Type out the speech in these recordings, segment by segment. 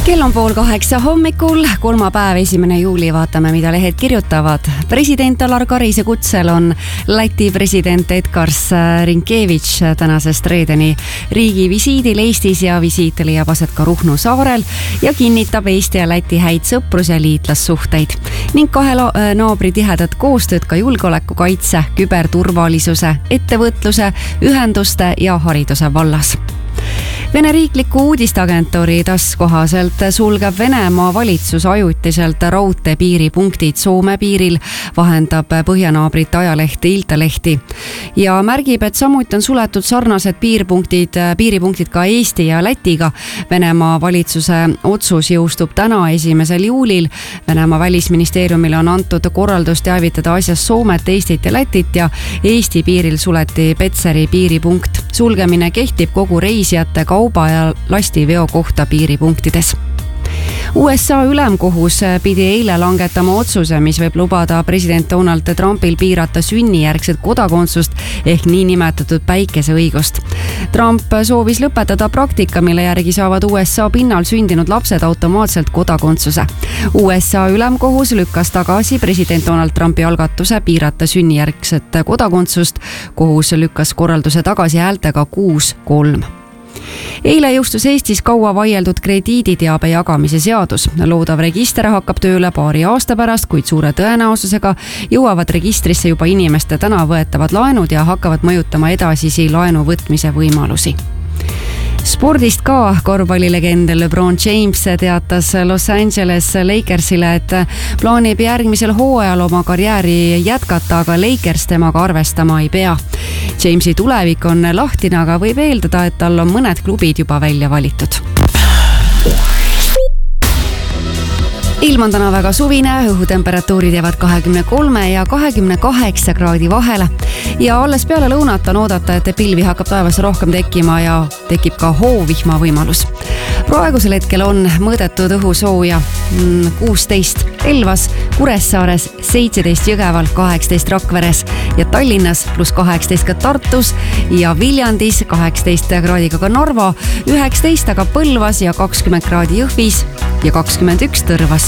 Kell on 7:30 hommikul, kolmapäev, 1. juuli, vaatame, mida lehed kirjutavad. President Alar Karise kutsel on Läti president Edgars Rinkevitš tänasest reedeni riigi visiidil Eestis ja visiit leiab aset ka Ruhnu saarel ja kinnitab Eesti ja Läti häid sõprus- ja liitlassuhteid ning kahe naabri tihedat koostööd ka julgeoleku kaitse, küberturvalisuse, ettevõtluse, ühenduste ja hariduse vallas. Vene riikliku uudisteagentuuri TASS kohaselt sulgeb Venemaa valitsus ajutiselt raudteepiiripunktid Soome piiril, vahendab põhjanaabrite ajaleht Iltalehti ja märgib, et samuti on suletud sarnased piiripunktid ka Eesti ja Lätiga. Venemaa valitsuse otsus jõustub täna 1. juulil. Venemaa välisministeeriumile on antud korraldus teavitada asjast Soomet, Eestit ja Lätit ja Eesti piiril suleti Petseri piiripunkt. Sulgemine kehtib kogu reisijate, kauba ja lastiveo kohta piiripunktides. USA ülemkohus pidi eile langetama otsuse, mis võib lubada president Donald Trumpil piirata sünnijärgset kodakondsust ehk niinimetatud päikeseõigust. Trump soovis lõpetada praktika, mille järgi saavad USA pinnal sündinud lapsed automaatselt kodakondsuse. USA ülemkohus lükkas tagasi president Donald Trumpi algatuse piirata sünnijärgset kodakondsust. Kohus lükkas korralduse tagasi häältega 6-3. Eile jõustus Eestis kaua vaieldud krediiditeabe jagamise seadus. Loodav register hakkab tööle paari aasta pärast, kuid suure tõenäosusega jõuavad registrisse juba inimeste täna võetavad laenud ja hakkavad mõjutama edasisi laenu võtmise võimalusi. Spordist ka. Korvpallilegend LeBron James teatas Los Angeles Lakersile, et plaanib järgmisel hooajal oma karjääri jätkata, aga Lakers temaga arvestama ei pea. Jamesi tulevik on lahtine, aga võib eeldada, et tal on mõned klubid juba välja valitud. Ilm on täna väga suvine, õhutemperatuurid jäävad 23 ja 28 kraadi vahele ja alles peale lõunat on oodata, et pilvi hakkab taevas rohkem tekkima ja tekib ka hoovihma võimalus. Praegusel hetkel on mõõdetud õhusooja 16 Elvas, Kuressaares, 17 Jõgeval, 18 Rakveres ja Tallinnas +18 ka Tartus ja Viljandis, 18 kraadiga ka Narva, 19 aga Põlvas ja 20 kraadi Jõhvis ja 21 Tõrvas.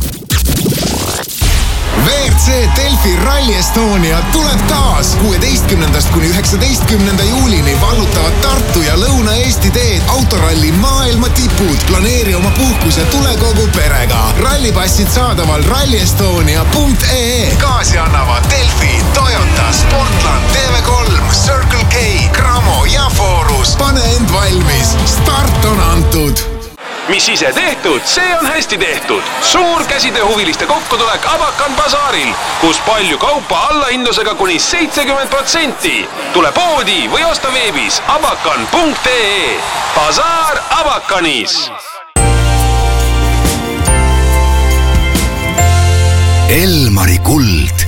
WRC Delfi Rally Estonia tuleb taas 16. kuni 19. juulini vallutavad Tartu ja Lõuna-Eesti teed autoralli maailma tipud. Planeeri oma puhkus ja tule kogu perega. Rallipassid saadaval rallyestonia.ee. Kaasi annavad Delfi, Toyota, Sportland, TV3, Circle K, Cramo ja Forus. Pane end valmis. Start on antud. Mis ise tehtud, see on hästi tehtud. Suur käsitööhuviliste kokkutulek Abakan basaaril, kus palju kaupa allahindlusega kuni 70%. Tule poodi või osta veebis abakan.ee. Basaar Abakanis. Elmari kuld.